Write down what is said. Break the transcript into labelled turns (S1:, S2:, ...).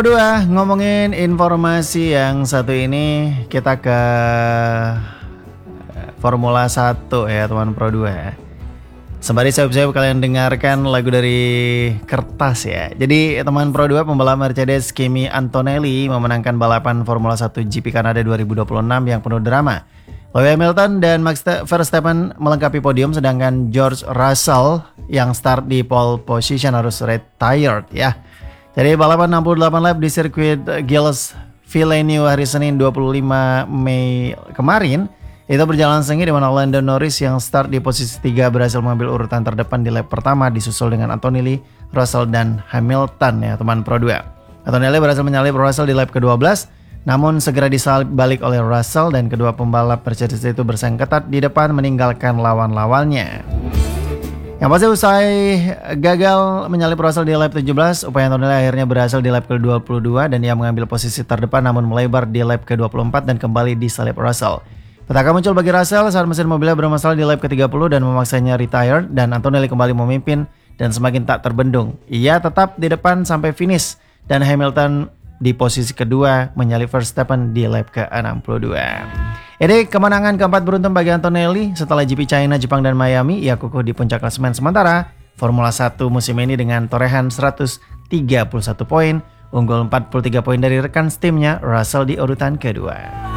S1: Pro 2, ngomongin informasi yang satu ini, kita ke Formula 1 ya teman Pro 2 ya. Sembari sayup-sayup kalian dengarkan lagu dari kertas ya. Jadi teman Pro 2, pembalap Mercedes Kimi Antonelli memenangkan balapan Formula 1 GP Kanada 2026 yang penuh drama. Lewis Hamilton dan Max Verstappen melengkapi podium, sedangkan George Russell yang start di pole position harus retired ya. Jadi balapan 68 lap di sirkuit Gilles Villeneuve hari Senin 25 Mei kemarin itu berjalan sengit, di mana Lando Norris yang start di posisi 3 berhasil mengambil urutan terdepan di lap pertama, disusul dengan Antonelli, Russell dan Hamilton ya teman Pro 2. Antonelli berhasil menyalip Russell di lap ke-12, namun segera disalip balik oleh Russell dan kedua pembalap Mercedes itu bersaing ketat di depan meninggalkan lawan-lawannya. Yang pasti usai gagal menyalip Russell di lap 17, upaya Antonelli akhirnya berhasil di lap ke-22 dan ia mengambil posisi terdepan namun melebar di lap ke-24 dan kembali disalip Russell. Petaka muncul bagi Russell saat mesin mobilnya bermasalah di lap ke-30 dan memaksanya retired, dan Antonelli kembali memimpin dan semakin tak terbendung. Ia tetap di depan sampai finish dan Hamilton di posisi kedua menyalip Verstappen di lap ke-62. Ini kemenangan keempat beruntun bagi Antonelli setelah GP China, Jepang, dan Miami. Ia kukuh di puncak klasemen sementara Formula 1 musim ini dengan torehan 131 poin, unggul 43 poin dari rekan timnya Russell di urutan kedua.